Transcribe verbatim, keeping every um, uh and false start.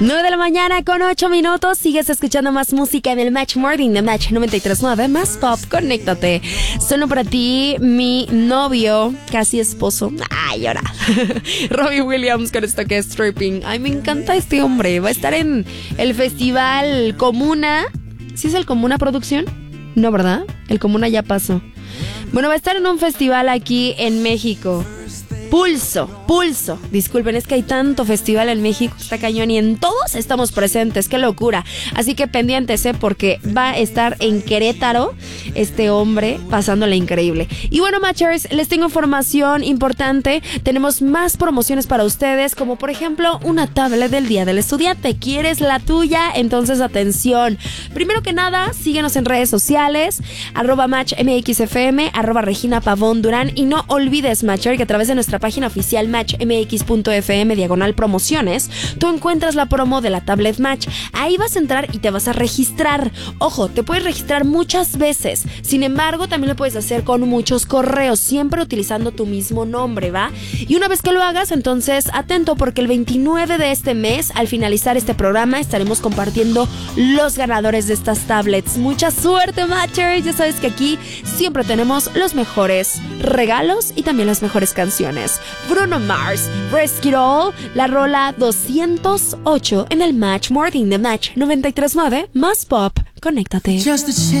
nueve de la mañana con ocho minutos. Sigues escuchando más música en el Match Morning de Match noventa y tres punto nueve. Más pop, conéctate. Solo para ti, mi novio, casi esposo. Ay, ahora. Robbie Williams con esto que es Tripping. Ay, me encanta este hombre. Va a estar en el festival Comuna. ¿Sí es el Comuna Producción? No, ¿verdad? El Comuna ya pasó. Bueno, va a estar en un festival aquí en México. Pulso, Pulso. Disculpen, es que hay tanto festival en México, está cañón, y en todos estamos presentes, qué locura. Así que pendientes, ¿eh? Porque va a estar en Querétaro este hombre pasándola increíble. Y bueno, Matchers, les tengo información importante. Tenemos más promociones para ustedes, como por ejemplo una tablet del Día del Estudiante. ¿Quieres la tuya? Entonces atención. Primero que nada, síguenos en redes sociales, arroba Match M X F M, arroba Regina Pavón Durán, y no olvides, Matcher, que a través de nuestra página oficial match m x punto f m diagonal promociones, tú encuentras la promo de la tablet Match. Ahí vas a entrar y te vas a registrar. Ojo, te puedes registrar muchas veces. Sin embargo, también lo puedes hacer con muchos correos, siempre utilizando tu mismo nombre, ¿va? Y una vez que lo hagas, entonces atento, porque el veintinueve de este mes, al finalizar este programa, estaremos compartiendo los ganadores de estas tablets. Mucha suerte, Matchers. Ya sabes que aquí siempre tenemos los mejores regalos y también las mejores canciones. Bruno Mars, Risk It All, la rola doscientos ocho en el Match Morning de Match noventa y tres punto nueve. Más pop, conéctate.